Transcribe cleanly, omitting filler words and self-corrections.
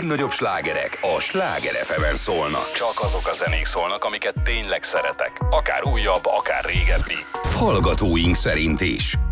legnagyobb slágerek a Sláger FM-en szólnak. Csak azok a zenék szólnak, amiket tényleg szeretek. Akár újabb, akár régebbi. Hallgatóink szerint is.